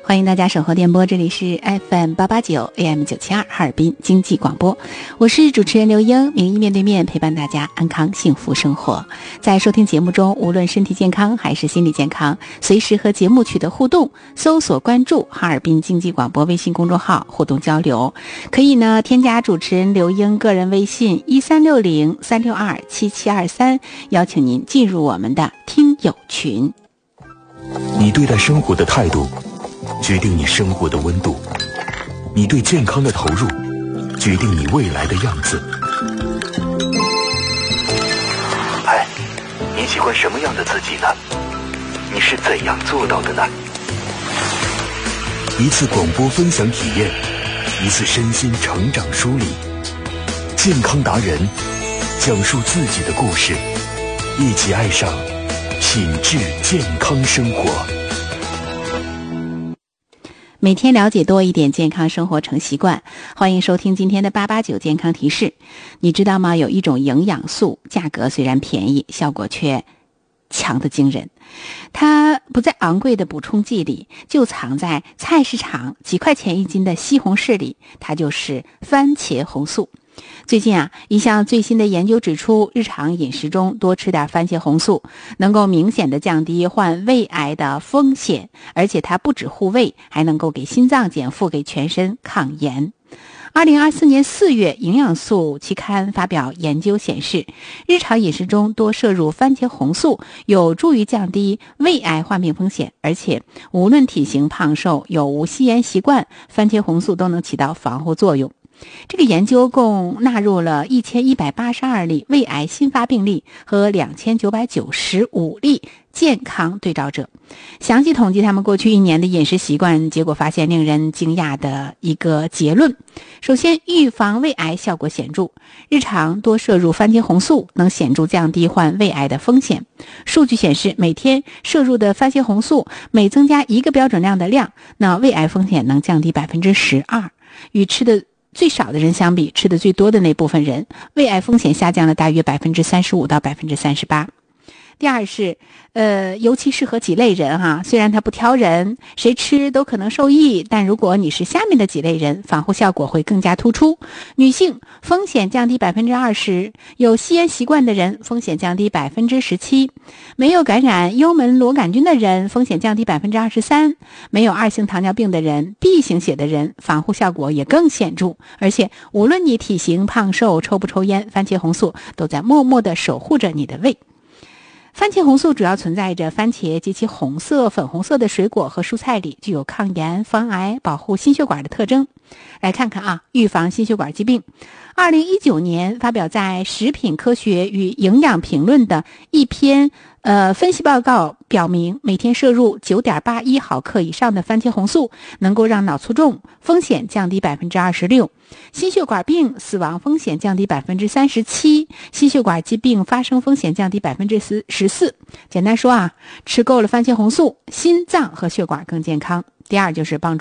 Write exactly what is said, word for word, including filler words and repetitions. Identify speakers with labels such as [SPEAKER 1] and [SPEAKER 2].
[SPEAKER 1] 欢迎大家守候电波，这里是 F M 八八九 A M 九七二哈尔滨经济广播，我是主持人刘英，名医面对面陪伴大家安康幸福生活。在收听节目中，无论身体健康还是心理健康，随时和节目取得互动，搜索关注哈尔滨经济广播微信公众号互动交流，可以呢添加主持人刘英个人微信一三六零三六二七七二三，邀请您进入我们的听友群。
[SPEAKER 2] 你对待生活的态度决定你生活的温度，你对健康的投入决定你未来的样子。嗨，你喜欢什么样的自己呢？你是怎样做到的呢？一次广播分享体验，一次身心成长梳理，健康达人讲述自己的故事，一起爱上品质健康生活。
[SPEAKER 1] 每天了解多一点，健康生活成习惯。欢迎收听今天的八八九健康提示。你知道吗？有一种营养素，价格虽然便宜，效果却强得惊人。它不在昂贵的补充剂里，就藏在菜市场几块钱一斤的西红柿里，它就是番茄红素。最近啊，一项最新的研究指出，日常饮食中多吃点番茄红素，能够明显的降低患胃癌的风险，而且它不止护胃，还能够给心脏减负，给全身抗炎。二零二四年四月，营养素期刊发表研究显示，日常饮食中多摄入番茄红素有助于降低胃癌患病风险，而且无论体型胖瘦，有无吸烟习惯，番茄红素都能起到防护作用。这个研究共纳入了一千一百八十二例胃癌新发病例和两千九百九十五例健康对照者，详细统计他们过去一年的饮食习惯，结果发现令人惊讶的一个结论。首先，预防胃癌效果显著，日常多摄入番茄红素能显著降低患胃癌的风险。数据显示，每天摄入的番茄红素每增加一个标准量的量，那胃癌风险能降低 百分之十二， 与吃的最少的人相比，吃的最多的那部分人，胃癌风险下降了大约 百分之三十五 到 百分之三十八。第二是呃，尤其适合几类人哈，虽然它不挑人，谁吃都可能受益，但如果你是下面的几类人，防护效果会更加突出。女性风险降低 百分之二十， 有吸烟习惯的人风险降低 百分之十七， 没有感染幽门螺杆菌的人风险降低 百分之二十三， 没有二型糖尿病的人 B 型血的人防护效果也更显著。而且无论你体型胖瘦，抽不抽烟，番茄红素都在默默地守护着你的胃。番茄红素主要存在着番茄及其红色、粉红色的水果和蔬菜里，具有抗炎、防癌、保护心血管的特征。来看看啊，预防心血管疾病。二零一九年发表在《食品科学与营养评论》的一篇呃分析报告表明，每天摄入 九点八一毫克以上的番茄红素，能够让脑卒中风险降低 百分之二十六， 心血管病死亡风险降低 百分之三十七， 心血管疾病发生风险降低 百分之十四。 简单说啊，吃够了番茄红素，心脏和血管更健康。第二就是帮助